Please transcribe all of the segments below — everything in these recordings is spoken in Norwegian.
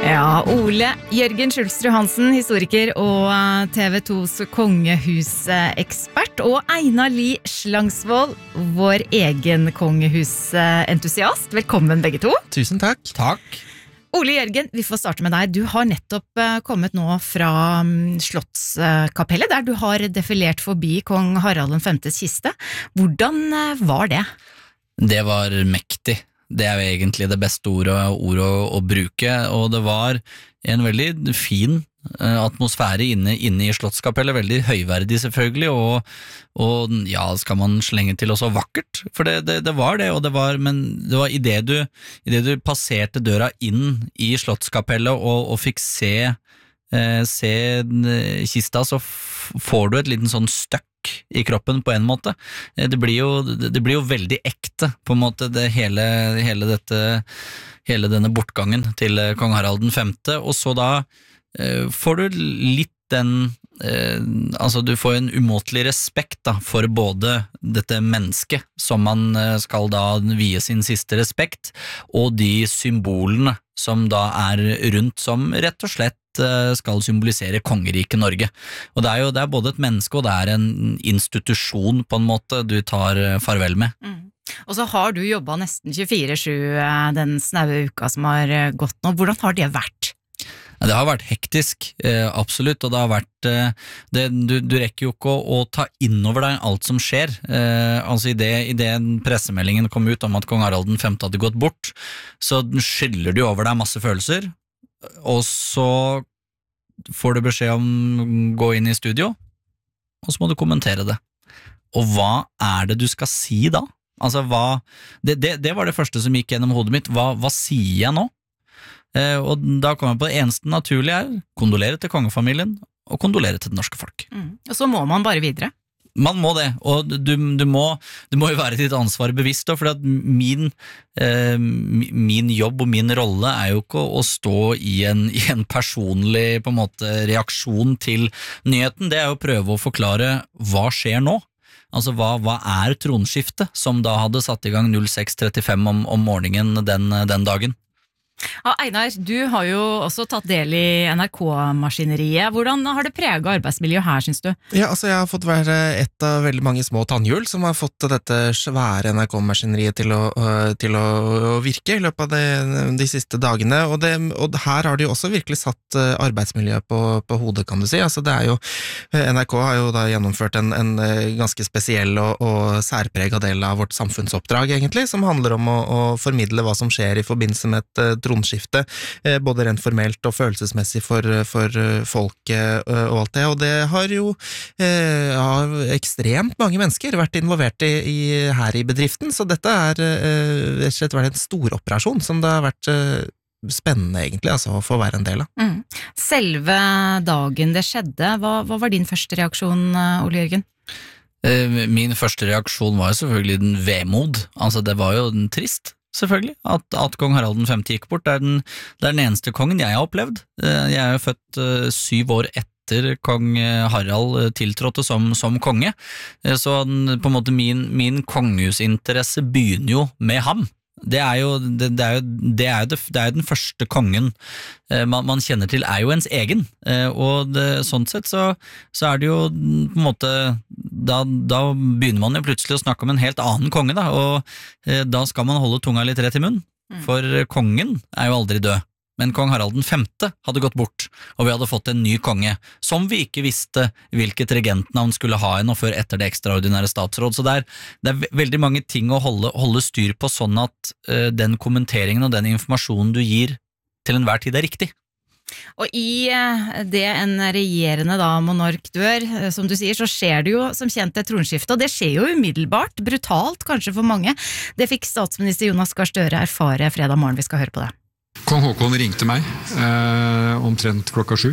Ja, Ole Jørgen Schulstrud Hansen, historiker og TV2s kongehusekspert, og Einar Lie Slangsvold, vår egen kongehusentusiast. Velkommen begge to. Tusen takk. Takk. Ole Jørgen, vi får starte med deg. Du har nettopp kommet nå fra Slottskapellet, der du har defilert forbi kong Harald den 5. kiste. Hvordan var det? Det var mektig. Det jo egentlig det beste ordet å bruke, og det var en veldig fin atmosfære inne i Slottskapellet, veldig høyverdig selvfølgelig, og ja, skal man slenge til også vakkert, for det var det, men det var i det du passerte døra inn i Slottskapellet og fikk se kista, så får du et liten sånn støkk i kroppen på en måte. Det blir jo veldig ekte på en måte, hele denne bortgangen til kong Harald den 5. Og så da får du litt altså du får en umåtelig respekt da, for både dette mennesket som man skal da vie sin siste respekt, og de symbolene som da rundt, som rett og slett skal symbolisere kongeriket Norge. Og det er både et menneske og det en institusjon på en måte du tar farvel med. Og så har du jobbet nesten 24/7 den snaue uka som har gått nå. Hvordan har det vært? Det har vært hektisk, absolutt, og det har vært du rekker jo ikke å ta inn over deg alt som skjer. Altså i det pressemeldingen kom ut om at kong Harald den 5. hadde gått bort, så skyller du over deg masse følelser, og så får du beskjed om gå inn i studio, og så må du kommentere det. Og hva det du skal si da? Altså det var det første som gikk gjennom hodet mitt. Hva sier jeg nå? Og da kommer jeg på det eneste naturlige kondolere til kongefamilien og kondolere til det norske folk. Og så må man bare videre. Man må det, og du må jo være ditt ansvar bevisst, for at min jobb og min rolle jo ikke å stå i en personlig på en måte reaksjon til nyheten. Det jo å prøve å forklare hva skjer nå. Altså hva tronskiftet som da hadde satt i gang 06:35 om morgenen den dagen. Ja, Einar, du har jo også tatt del i NRK-maskineriet. Hvordan har det preget arbeidsmiljøet her, synes du? Ja, altså jeg har fått være et av veldig mange små tannhjul som har fått dette svære NRK-maskineriet til å virke i løpet av de siste dagene, og her har de også virkelig satt arbeidsmiljøet på hodet, kan du si. Altså NRK har jo da gjennomført en ganske spesiell og særpreget del av vårt samfunnsoppdrag, egentlig, som handler om å formidle hva som skjer i forbindelse med et tronskifte, både rent formelt og følelsesmessig for folket og alt det, og det har jo ekstremt mange mennesker vært involvert her i bedriften, så dette rett og slett vært en stor operasjon som det har vært spennende egentlig, altså å få være en del av. Selve dagen det skjedde, hva var din første reaksjon, Ole Jørgen? Min første reaksjon var jo selvfølgelig den vemod, altså det var jo den trist, selvfølgelig, at kong Harald den 5. gikk bort. Det den eneste kongen jeg har opplevd. Jeg jo født 7 år etter kong Harald tiltrådte som konge, så på en måte min kongehusinteresse begynner jo med ham. Det jo den første kongen man kjenner til jo ens egen, og sånn sett så det jo på en måte da begynner man jo plutselig å snakke om en helt annen konge da, og da skal man holde tunga litt rett i munnen, for kongen jo aldri død. Men kong Harald den 5. hadde gått bort, og vi hadde fått en ny konge, som vi ikke visste hvilket regentnavn skulle ha ennå før etter det ekstraordinære statsråd. Så det veldig mange ting å holde styr på, sånn at den kommenteringen og den informasjonen du gir til enhver tid riktig. Og i det en regjerende monark dør, som du sier, så skjer det jo som kjent et tronskifte, og det skjer jo umiddelbart, brutalt kanskje for mange. Det fikk statsminister Jonas Gahr Støre erfare fredag morgen. Vi skal høre på det. Kong Håkon ringte meg omtrent 7:00,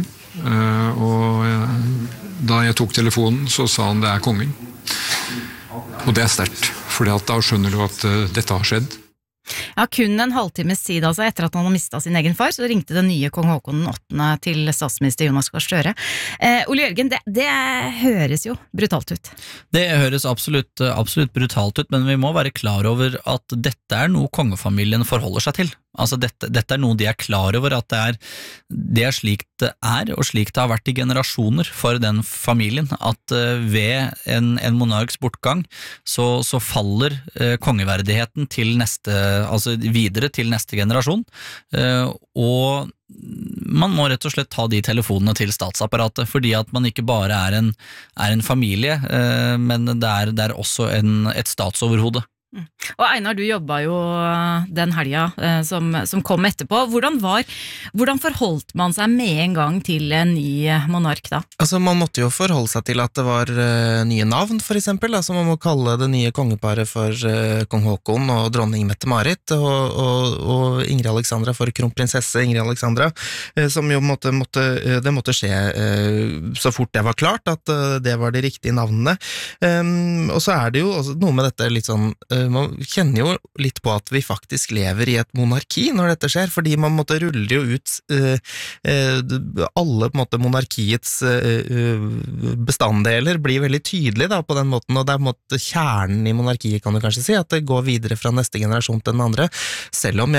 og da jeg tok telefonen så sa han det kongen. Og det sterkt, for da skjønner du at dette har skjedd. Ja, kun en halvtimes tid altså, etter at han hadde mistet sin egen far, så ringte den nye kong Håkon den 8. til statsminister Jonas Gahr Støre. Ole Jørgen, det høres jo brutalt ut. Det høres absolutt brutalt ut, men vi må være klar over at dette noe kongefamilien forholder seg til. Altså dette noe de klar over, at det slik det og slik det har vært i generasjoner for den familien, at ved en monarks bortgang så faller kongeverdigheten til altså videre til neste generasjon, og man må rett og slett ta de telefonene til statsapparatet, fordi at man ikke bare er en familie, men det er også et statsoverhode. Og Einar, du jobbet jo den helga som kom etterpå. Hvordan forholdt man seg med en gang til en ny monark da? Altså, man måtte jo forholde seg til at det var nye navn, for eksempel. Altså, man må kalle det nye kongeparet for kong Håkon og dronning Mette-Marit, og Ingrid Alexandra for kronprinsesse Ingrid Alexandra, som jo det måtte skje så fort det var klart, at det var de riktige navnene. Og så er det jo også noe med dette litt sånn, man kjenner jo litt på at vi faktisk lever i et monarki når dette skjer, fordi man måtte rulle jo ut alle på en måte monarkiets bestanddeler blir veldig tydelige da, på den måten, og det er kjernen i monarkiet, kan du kanskje si, at det går videre fra neste generasjon til den andre, selv om